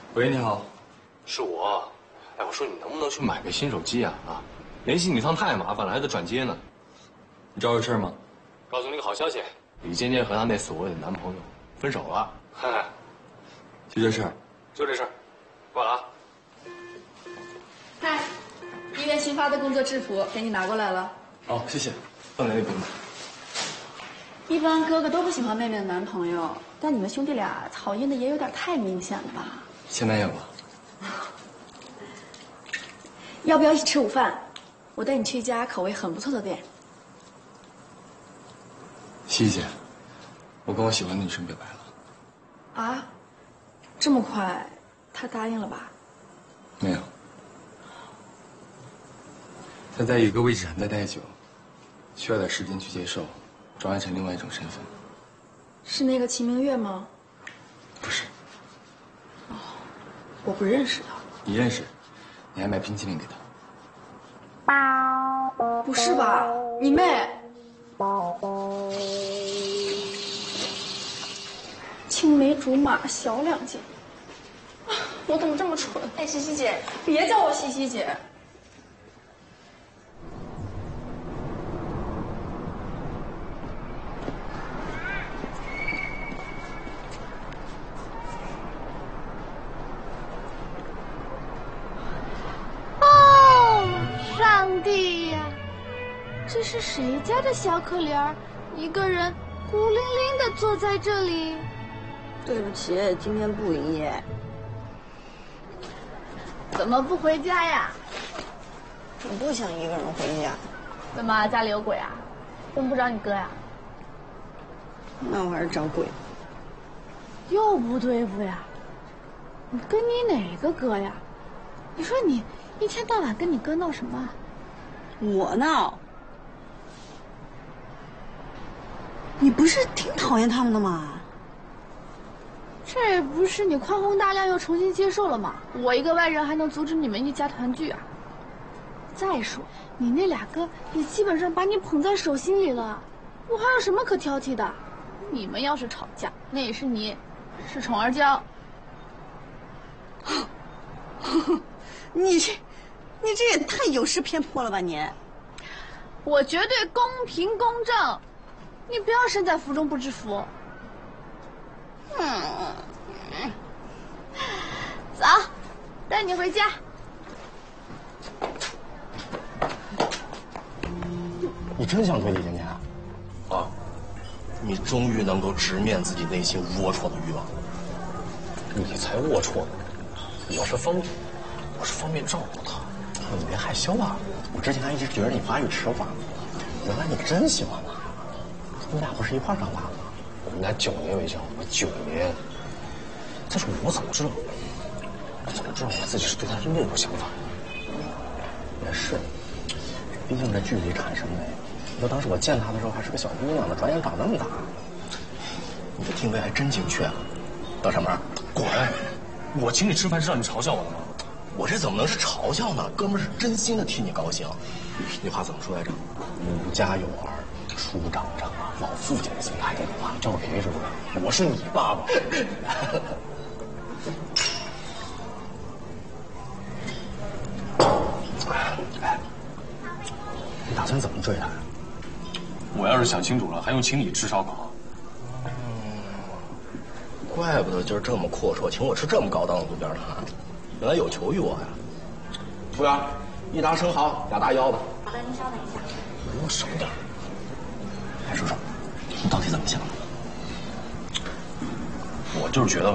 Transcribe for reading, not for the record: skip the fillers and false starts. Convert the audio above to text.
喂，你好， 是我。哎，我说你能不能去买个新手机啊？联系你一趟太麻烦了，还得转接呢。 你找我有事吗？ 告诉你个好消息，李尖尖和她那所谓的男朋友分手了。嗨， 就这事儿？ 就这事儿，挂了啊。 嗨，医院新发的工作制服给你拿过来了。 哦，谢谢。 放在那边吧。 一般哥哥都不喜欢妹妹的男朋友，但你们兄弟俩讨厌的也有点太明显了吧？ 前男友吧。 要不要一起吃午饭？我带你去一家口味很不错的店。 西西姐，我跟我喜欢的女生表白了。 啊？这么快？他答应了吧？ 没有。他在一个位置上待太久，需要点时间去接受，转换成另外一种身份。 是那个秦明月吗？ 不是。 哦，我不认识他。 你认识？你还买冰淇淋给他。 不是吧？你妹？青梅竹马小两件。我怎么这么蠢？哎，西西姐，别叫我西西姐。 上帝呀，这是谁家的小可怜儿？一个人孤零零的坐在这里。 对不起，今天不营业。 怎么不回家呀？ 我不想一个人回家。 怎么家里有鬼啊？用不着你哥呀？ 那我还是找鬼。 又不对付呀？你跟你哪个哥呀？你说你一天到晚跟你哥闹什么？ 我闹？你不是挺讨厌他们的吗？ 这不是你宽宏大量又重新接受了吗？我一个外人还能阻止你们一家团聚啊？再说你那俩哥也基本上把你捧在手心里了，我还有什么可挑剔的？你们要是吵架，那也是你恃宠而骄。 你这也太有失偏颇了吧你！ 我绝对公平公正，你不要身在福中不知福。走，带你回家。 你真想追李尖尖啊？啊，你终于能够直面自己内心龌龊的欲望。你才龌龊呢！我是方便照顾他。 你别害羞啊！我之前还一直觉得你发育迟缓，原来你真喜欢他。你俩不是一块儿长大的吗？ 我们俩9年没交往，9年。再说我怎么知道我自己是对他是那种想法？ 也是，毕竟这距离产生的。你说当时我见他的时候还是个小姑娘呢，转眼长那么大。 你的定位还真精确啊！到上班，滚！我请你吃饭是让你嘲笑我的吗？我这怎么能是嘲笑呢？哥们儿是真心的替你高兴。那话怎么说来着？ 吾家有儿，叔长长啊，老父亲的心态，这种话叫别说了。我是你爸爸。哎，你打算怎么追他呀？ 我要是想清楚了，还用请你吃烧烤？怪不得今儿这么阔绰，请我吃这么高档的路边摊，原来有求于我呀！服务员，一打生蚝，2大腰子。 好的，您稍等一下。 离我少点。哎，叔叔，你到底怎么想的？我就是觉得吧。